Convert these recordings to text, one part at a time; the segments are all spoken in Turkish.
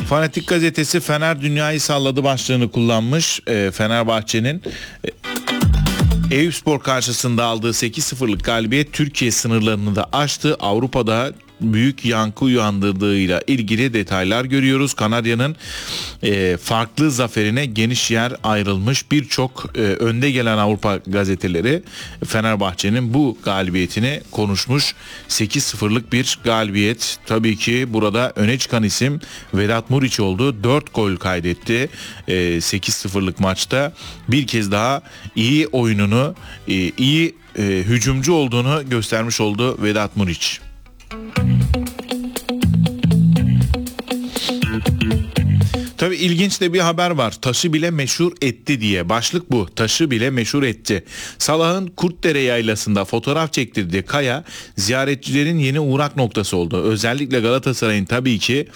Fanatik gazetesi Fener dünyayı salladı başlığını kullanmış. Fenerbahçe'nin Eyüpspor karşısında aldığı 8-0'lık galibiyet Türkiye sınırlarını da aştı. Avrupa'da büyük yankı uyandırdığıyla ilgili detaylar görüyoruz. Kanarya'nın farklı zaferine geniş yer ayrılmış. Birçok önde gelen Avrupa gazeteleri Fenerbahçe'nin bu galibiyetini konuşmuş. 8-0'lık bir galibiyet. Tabii ki burada öne çıkan isim Vedat Muriç oldu. 4 gol kaydetti 8-0'lık maçta. Bir kez daha iyi oyununu, iyi hücumcu olduğunu göstermiş oldu Vedat Muriç. Tabii ilginç de bir haber var. Taşı bile meşhur etti diye. Başlık bu. Taşı bile meşhur etti. Salah'ın Kurtdere yaylasında fotoğraf çektirdiği kaya ziyaretçilerin yeni uğrak noktası oldu. Özellikle Galatasaray'ın tabii ki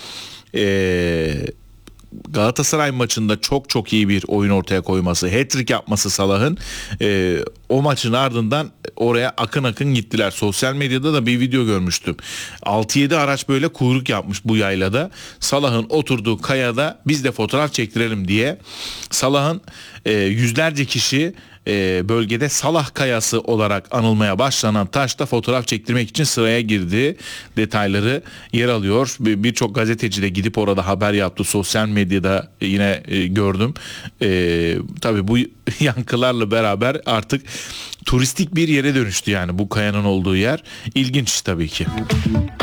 Galatasaray maçında çok iyi bir oyun ortaya koyması, hat-trick yapması Salah'ın, o maçın ardından oraya akın gittiler. Sosyal medyada da bir video görmüştüm. 6-7 araç böyle kuyruk yapmış bu yaylada. Salah'ın oturduğu kayada biz de fotoğraf çektirelim diye. Salah'ın yüzlerce kişi bölgede Salah Kayası olarak anılmaya başlanan taşta fotoğraf çektirmek için sıraya girdi. Detayları yer alıyor. Birçok gazeteci de gidip orada haber yaptı. Sosyal medyada yine gördüm. Tabii bu yankılarla beraber artık turistik bir yere dönüştü yani bu kayanın olduğu yer. İlginç tabii ki.